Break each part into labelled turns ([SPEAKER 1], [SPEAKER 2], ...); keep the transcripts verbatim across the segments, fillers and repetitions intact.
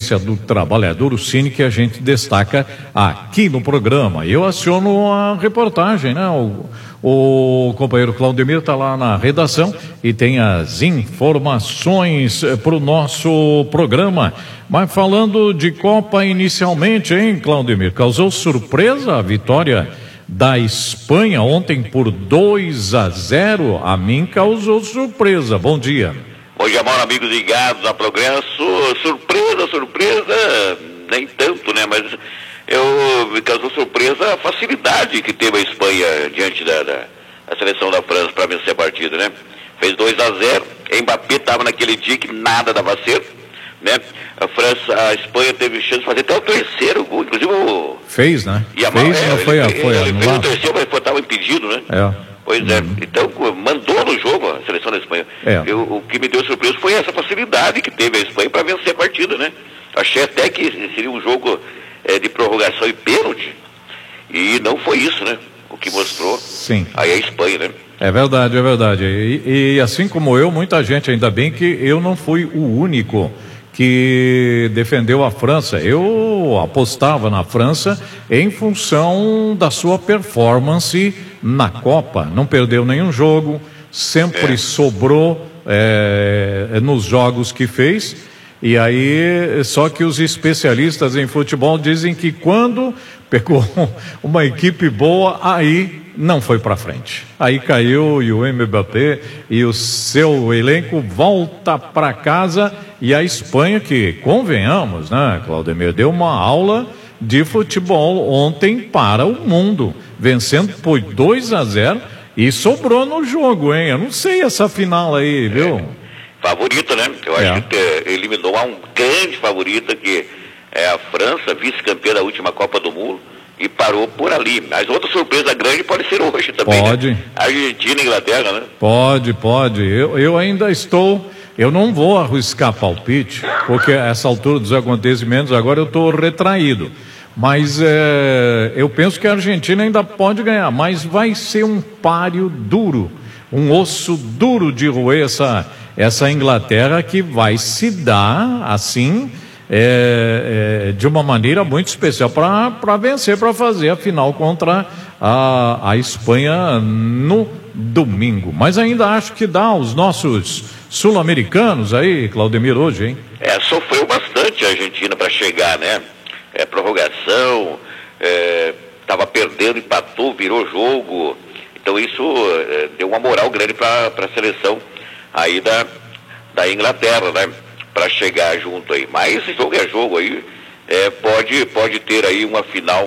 [SPEAKER 1] Previdência do Trabalhador, o Cine, que a gente destaca aqui no programa. Eu aciono a reportagem, né? O, o companheiro Claudemir está lá na redação e tem as informações para o nosso programa. Mas falando de Copa inicialmente, hein, Claudemir? Causou surpresa a vitória da Espanha ontem por dois a zero? A mim causou surpresa. Bom dia.
[SPEAKER 2] Bom dia, Mauro, amigos ligados a progresso. Surpresa, surpresa, nem tanto, né? Mas eu me causou surpresa a facilidade que teve a Espanha diante da, da, da seleção da França para vencer a partida, né? Fez dois a zero, Mbappé estava naquele dia que nada dava certo, né? A França, a Espanha teve chance de fazer até o terceiro gol, inclusive o...
[SPEAKER 1] Fez, né?
[SPEAKER 2] E a
[SPEAKER 1] fez,
[SPEAKER 2] é,
[SPEAKER 1] não foi,
[SPEAKER 2] ele,
[SPEAKER 1] foi
[SPEAKER 2] ele fez o terceiro, mas estava impedido, né?
[SPEAKER 1] É.
[SPEAKER 2] Pois é, então mandou no jogo a seleção da Espanha.
[SPEAKER 1] É.
[SPEAKER 2] Eu, o que me deu surpresa foi essa facilidade que teve a Espanha para vencer a partida, né? Achei até que seria um jogo é, de prorrogação e pênalti, e não foi isso, né? O que mostrou
[SPEAKER 1] Sim.
[SPEAKER 2] aí a Espanha, né?
[SPEAKER 1] É verdade, é verdade. E, e assim como eu, muita gente, ainda bem que eu não fui o único que defendeu a França. Eu apostava na França em função da sua performance na Copa. Não perdeu nenhum jogo, sempre é. sobrou é, nos jogos que fez. E aí, só que os especialistas em futebol dizem que quando pegou uma equipe boa, aí não foi para frente. Aí caiu e o Mbappé e o seu elenco volta para casa. E a Espanha, que convenhamos, né, Claudemir, deu uma aula de futebol ontem para o mundo, vencendo por dois a zero e sobrou no jogo, hein? Eu não sei essa final aí, viu?
[SPEAKER 2] É, favorita, né? Eu acho é. que eliminou um grande favorita, que é a França, vice-campeã da última Copa do Mundo, e parou por ali. Mas outra surpresa grande pode ser hoje também,
[SPEAKER 1] pode.
[SPEAKER 2] Né? Argentina e Inglaterra, né?
[SPEAKER 1] Pode, pode. Eu, eu ainda estou... Eu não vou arriscar palpite, porque a essa altura dos acontecimentos agora eu estou retraído. Mas é, eu penso que a Argentina ainda pode ganhar, mas vai ser um páreo duro, um osso duro de roer essa, essa Inglaterra, que vai se dar assim, é, é, de uma maneira muito especial para vencer, para fazer a final contra a, a Espanha no domingo. Mas ainda acho que dá os nossos sul-americanos aí, Claudemir, hoje, hein?
[SPEAKER 2] É, sofreu bastante a Argentina para chegar, né? É, prorrogação, estava é, perdendo, empatou, virou jogo. Então isso é, deu uma moral grande para a seleção aí da, da Inglaterra, né? Para chegar junto aí. Mas esse jogo é jogo aí, é, pode, pode ter aí uma final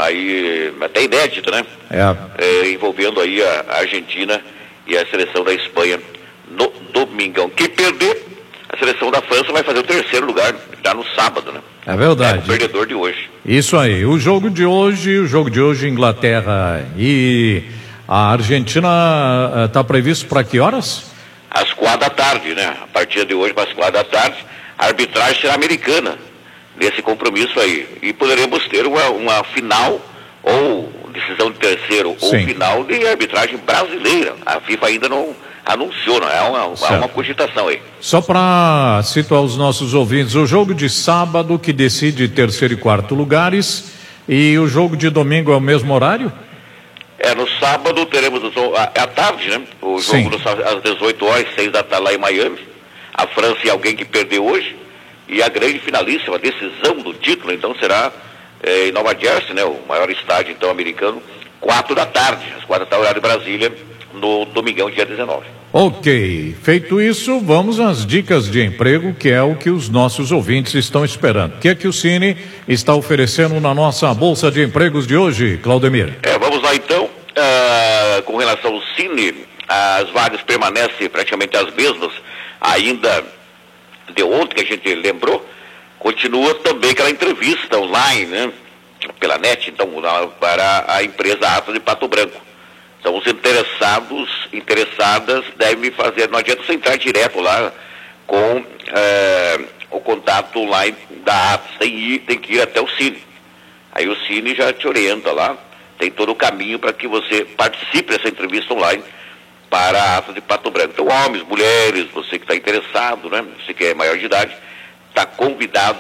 [SPEAKER 2] aí até inédita, né?
[SPEAKER 1] É.
[SPEAKER 2] É, envolvendo aí a, a Argentina e a seleção da Espanha no domingão. Quem perder, a seleção da França vai fazer o terceiro lugar já no sábado, né?
[SPEAKER 1] É verdade.
[SPEAKER 2] É o perdedor de hoje.
[SPEAKER 1] Isso aí. O jogo de hoje, o jogo de hoje, Inglaterra e a Argentina, está previsto para que horas?
[SPEAKER 2] Às quatro da tarde, né? A partida de hoje, às quatro da tarde, a arbitragem será americana nesse compromisso aí. E poderemos ter uma, uma final, ou decisão de terceiro,
[SPEAKER 1] Sim.
[SPEAKER 2] ou final de arbitragem brasileira. A FIFA ainda não anunciou, não é uma, uma cogitação aí.
[SPEAKER 1] Só para situar os nossos ouvintes, o jogo de sábado que decide terceiro e quarto lugares, e o jogo de domingo é o mesmo horário?
[SPEAKER 2] É, no sábado teremos à tarde, né? O jogo no, às dezoito horas, seis da tarde lá em Miami. A França e alguém que perdeu hoje. E a grande finalíssima, a decisão do título, então será é, em Nova Jersey, né? O maior estádio então americano, quatro da tarde, às quatro da tarde, horário de Brasília, no domingão, dia dezenove.
[SPEAKER 1] Ok, feito isso, vamos às dicas de emprego, que é o que os nossos ouvintes estão esperando. O que é que o Cine está oferecendo na nossa Bolsa de Empregos de hoje, Claudemir?
[SPEAKER 2] É, vamos lá então, uh, com relação ao Cine, as vagas permanecem praticamente as mesmas, ainda de ontem que a gente lembrou, continua também aquela entrevista online, né, pela net, então, para a empresa Atlas de Pato Branco. Então, os interessados, interessadas, devem fazer, não adianta você entrar direto lá com é, o contato online da Atlas, tem, ir, tem que ir até o Cine. Aí o Cine já te orienta lá, tem todo o caminho para que você participe dessa entrevista online para a Atlas de Pato Branco. Então, homens, mulheres, você que está interessado, né, você que é maior de idade, está convidado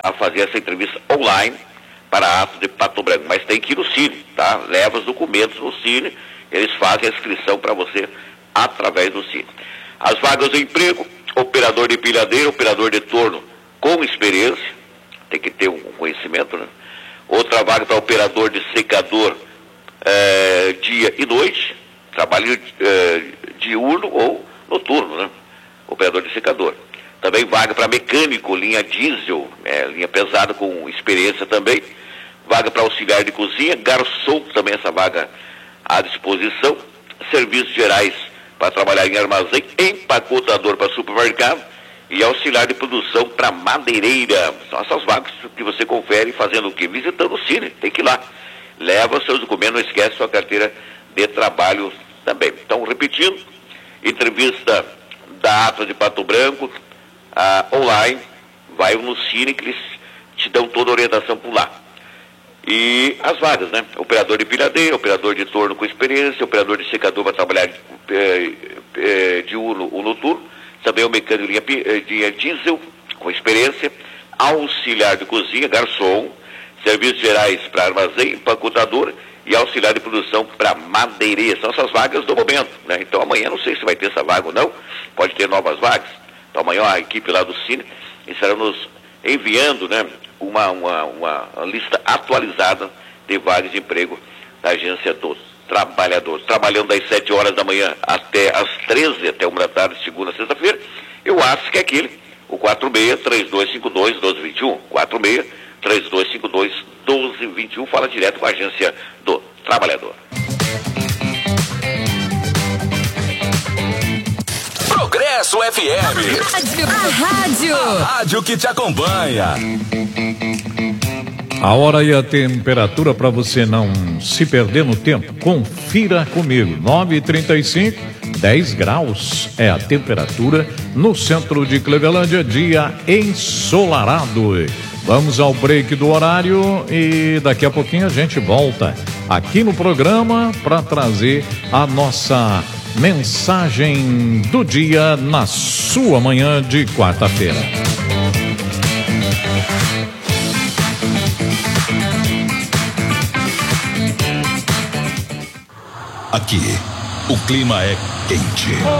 [SPEAKER 2] a fazer essa entrevista online para Atos de Pato Branco, mas tem que ir no Cine, tá? Leva os documentos no Cine, eles fazem a inscrição para você através do Cine. As vagas de emprego, operador de pilhadeira, operador de torno com experiência, tem que ter um conhecimento, né? Outra vaga para operador de secador é, dia e noite, trabalho é, diurno ou noturno, né? Operador de secador. Também vaga para mecânico, linha diesel, é, linha pesada com experiência também. Vaga para auxiliar de cozinha, garçom, também essa vaga à disposição. Serviços gerais para trabalhar em armazém, empacotador para supermercado e auxiliar de produção para madeireira. São essas vagas que você confere fazendo o quê? Visitando o Cine, tem que ir lá. Leva seus documentos, não esquece sua carteira de trabalho também. Então, repetindo, entrevista da Atos de Pato Branco, ah, online, vai no Cine que eles te dão toda a orientação por lá. E as vagas, né? Operador de pilhadeira, operador de torno com experiência, operador de secador para trabalhar de, de, de diurno ou noturno, também o mecânico de linha, de diesel com experiência, auxiliar de cozinha, garçom, serviços gerais para armazém, empacotador e auxiliar de produção para madeireira. São essas vagas do momento, né? Então amanhã não sei se vai ter essa vaga ou não, pode ter novas vagas. Então amanhã a equipe lá do Cine estará nos enviando, né, uma, uma, uma lista atualizada de vagas de emprego da Agência do Trabalhador. Trabalhando das sete horas da manhã até as treze, até uma da tarde, segunda a sexta-feira. Eu acho que é aquele, o quatro seis, três dois cinco dois, um dois dois um. quatro seis, três dois cinco dois, um dois dois um. Fala direto com a Agência do Trabalhador.
[SPEAKER 3] Progresso F M.
[SPEAKER 4] Rádio. A rádio.
[SPEAKER 3] A rádio que te acompanha.
[SPEAKER 1] A hora e a temperatura para você não se perder no tempo. Confira comigo. nove e trinta e cinco, dez graus é a temperatura no centro de Clevelândia, dia ensolarado. Vamos ao break do horário e daqui a pouquinho a gente volta aqui no programa para trazer a nossa mensagem do dia na sua manhã de quarta-feira.
[SPEAKER 3] Aqui, o clima é quente.